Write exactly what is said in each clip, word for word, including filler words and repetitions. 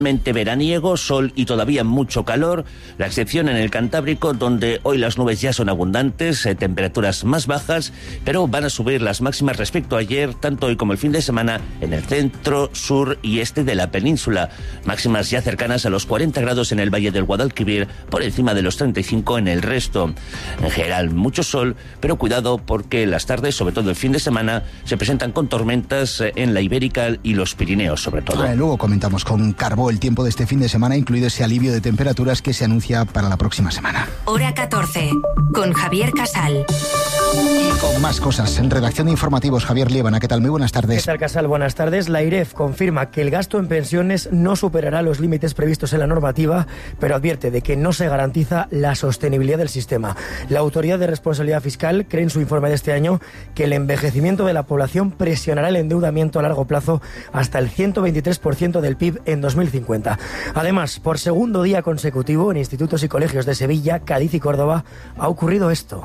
veraniego, sol y todavía mucho calor, la excepción en el Cantábrico, donde hoy las nubes ya son abundantes, eh, temperaturas más bajas, pero van a subir las máximas respecto a ayer, tanto hoy como el fin de semana, en el centro, sur y este de la península. Máximas ya cercanas a los cuarenta grados en el Valle del Guadalquivir, por encima de los treinta y cinco en el resto. En general, mucho sol, pero cuidado porque las tardes, sobre todo el fin de semana, se presentan con tormentas en la Ibérica y los Pirineos, sobre todo. Vale, luego comentamos con Carbó el tiempo de este fin de semana, incluido ese alivio de temperaturas que se anuncia para la próxima semana. Hora catorce, con Javier Casal. Y con más cosas, en redacción de informativos, Javier Liébana, ¿qué tal? Muy buenas tardes. ¿Qué tal, Casal? Buenas tardes. La IREF confirma que el gasto en pensiones no superará los límites previstos en la normativa, pero advierte de que no se garantiza la sostenibilidad del sistema. La Autoridad de Responsabilidad Fiscal cree en su informe de este año que el envejecimiento de la población presionará el endeudamiento a largo plazo hasta el ciento veintitrés por ciento del P I B en dos mil cincuenta. Además, por segundo día consecutivo en institutos y colegios de Sevilla, Cádiz y Córdoba ha ocurrido esto.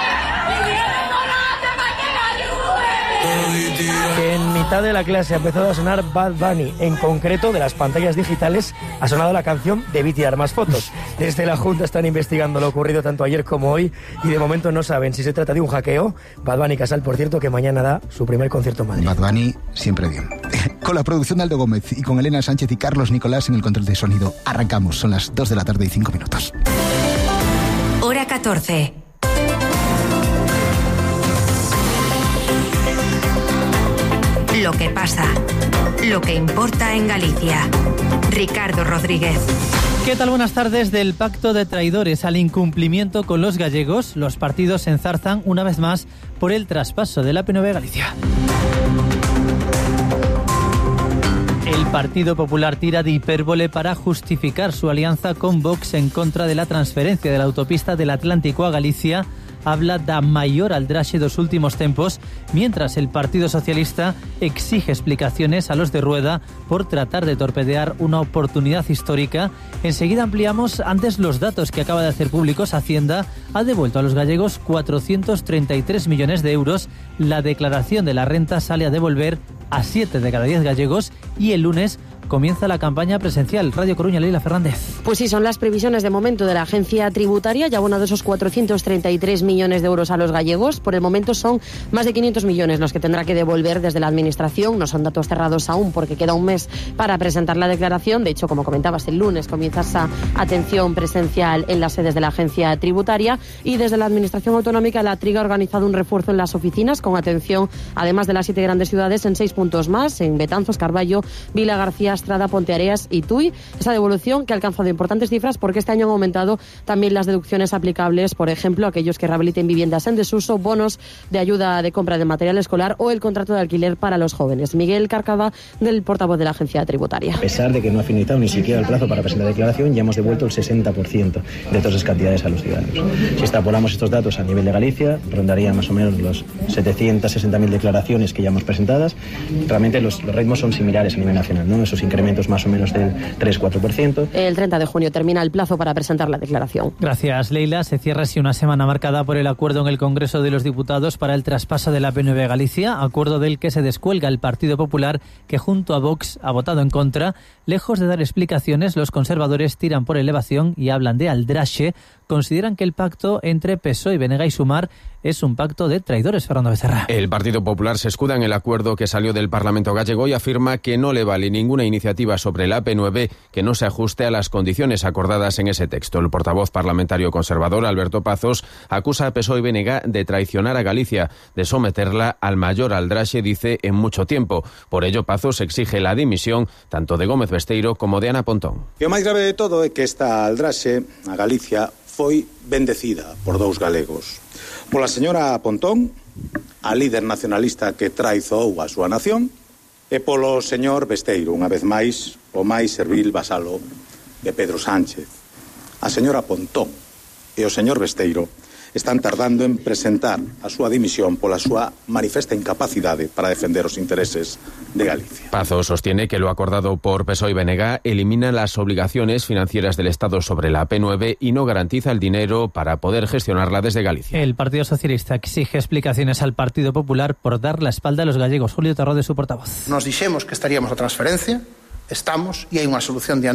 Que en mitad de la clase ha empezado a sonar Bad Bunny. En concreto, de las pantallas digitales ha sonado la canción Debí tirar más fotos. Desde la Junta están investigando lo ocurrido tanto ayer como hoy y de momento no saben si se trata de un hackeo. Bad Bunny, Casal, por cierto, que mañana da su primer concierto en Madrid. Bad Bunny siempre bien. Con la producción de Aldo Gómez y con Elena Sánchez y Carlos Nicolás en el control de sonido. Arrancamos, son las dos de la tarde y cinco minutos. Hora catorce. Lo que pasa, lo que importa en Galicia. Ricardo Rodríguez. ¿Qué tal? Buenas tardes. Del pacto de traidores al incumplimiento con los gallegos, los partidos se enzarzan una vez más por el traspaso de la P nueve Galicia. El Partido Popular tira de hipérbole para justificar su alianza con Vox en contra de la transferencia de la autopista del Atlántico a Galicia. Habla da maior aldraxe dos últimos tempos, mientras el Partido Socialista exige explicaciones a los de Rueda por tratar de torpedear una oportunidad histórica. Enseguida ampliamos. Antes, los datos que acaba de hacer públicos Hacienda. Ha devuelto a los gallegos cuatrocientos treinta y tres millones de euros. La declaración de la renta sale a devolver a siete de cada diez gallegos y el lunes comienza la campaña presencial. Radio Coruña, Leila Fernández. Pues sí, son las previsiones de momento de la agencia tributaria. Ya abonado esos cuatrocientos treinta y tres millones de euros a los gallegos. Por el momento son más de quinientos millones los que tendrá que devolver desde la Administración. No son datos cerrados aún porque queda un mes para presentar la declaración. De hecho, como comentabas, el lunes comienza esa atención presencial en las sedes de la agencia tributaria. Y desde la Administración Autonómica, la Triga ha organizado un refuerzo en las oficinas con atención, además de las siete grandes ciudades, en seis puntos más, en Betanzos, Carballo, Vila García, Estrada, Ponteareas y Tui. Esa devolución que ha alcanzado importantes cifras porque este año han aumentado también las deducciones aplicables, por ejemplo, a aquellos que rehabiliten viviendas en desuso, bonos de ayuda de compra de material escolar o el contrato de alquiler para los jóvenes. Miguel Cárcava, del portavoz de la agencia tributaria. A pesar de que no ha finalizado ni siquiera el plazo para presentar declaración, ya hemos devuelto el sesenta por ciento de todas esas cantidades a los ciudadanos. Si extrapolamos estos datos a nivel de Galicia, rondaría más o menos los setecientos sesenta mil declaraciones que ya hemos presentadas. Realmente los, los ritmos son similares a nivel nacional, ¿no? Esos incrementos más o menos del tres a cuatro por ciento. El treinta de junio termina el plazo para presentar la declaración. Gracias, Leila. Se cierra así una semana marcada por el acuerdo en el Congreso de los Diputados para el traspaso de la P nueve Galicia, acuerdo del que se descuelga el Partido Popular, que junto a Vox ha votado en contra. Lejos de dar explicaciones, los conservadores tiran por elevación y hablan de aldraxe. Consideran que el pacto entre P S O E, B N G y Sumar es un pacto de traidores. Fernando Becerra. El Partido Popular se escuda en el acuerdo que salió del Parlamento gallego y afirma que no le vale ninguna iniciativa sobre la P nueve que no se ajuste a las condiciones acordadas en ese texto. El portavoz parlamentario conservador, Alberto Pazos, acusa a P S O E y B N G de traicionar a Galicia, de someterla al mayor aldraxe, dice, en mucho tiempo. Por ello, Pazos exige la dimisión tanto de Gómez Besteiro como de Ana Pontón. E o máis grave de todo é que esta aldraxe a Galicia foi bendecida por dous galegos. Pola señora Pontón, a líder nacionalista que traizoou a súa nación, e polo señor Besteiro, unha vez máis, o máis servil vasalo de Pedro Sánchez. A señora Pontón e o señor Besteiro están tardando en presentar a súa dimisión pola súa manifesta incapacidade para defender os intereses de Galicia. Pazos sostiene que lo acordado por P S O E y B N G elimina las obligaciones financieras del Estado sobre la P nueve y no garantiza el dinero para poder gestionarla desde Galicia. El Partido Socialista exige explicaciones al Partido Popular por dar la espalda a los gallegos. Julio Tarrode, su portavoz. Nos dixemos que estaríamos a transferencia, estamos e hai unha solución de